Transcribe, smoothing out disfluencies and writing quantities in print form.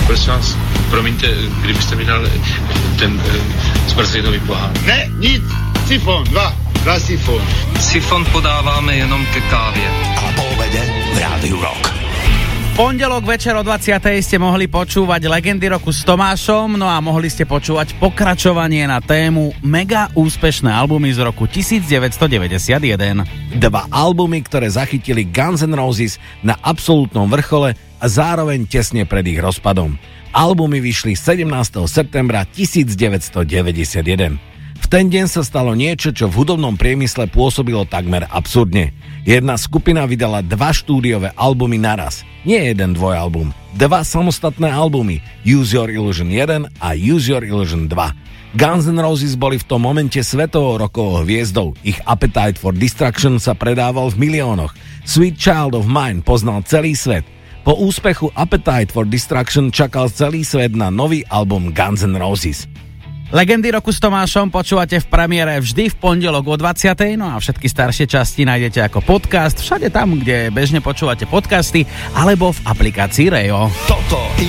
prosím vás, promiňte, kdybyste mi dal ten zmrzlinový pohár. Ne, nic, sifón, dva sifón. Sifón podáváme jenom ke kávě. A po obede v Rádiu Rock. Pondelok večer o 20. ste mohli počúvať Legendy roku s Tomášom, no a mohli ste počúvať pokračovanie na tému mega úspešné albumy z roku 1991. Dva albumy, ktoré zachytili Guns N' Roses na absolútnom vrchole a zároveň tesne pred ich rozpadom. Albumy vyšli 17. septembra 1991. V ten deň sa stalo niečo, čo v hudobnom priemysle pôsobilo takmer absurdne. Jedna skupina vydala 2 štúdiové albumy naraz. Nie jeden dvojalbum, 2 samostatné albumy, Use Your Illusion 1 a Use Your Illusion 2. Guns N' Roses boli v tom momente svetovou rockovou hviezdou. Ich Appetite for Destruction sa predával v miliónoch. Sweet Child of Mine poznal celý svet. Po úspechu Appetite for Destruction čakal celý svet na nový album Guns N' Roses. Legendy roku s Tomášom počúvate v premiére vždy v pondelok o 20. No a všetky staršie časti nájdete ako podcast všade tam, kde bežne počúvate podcasty alebo v aplikácii Rejo. Toto